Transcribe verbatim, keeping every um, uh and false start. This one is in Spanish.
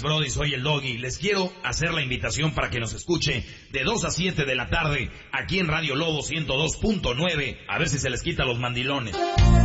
mis brody, soy el Doggy. Les quiero hacer la invitación para que nos escuche de dos a siete de la tarde aquí en Radio Lobo ciento dos punto nueve. A ver si se les quita los mandilones.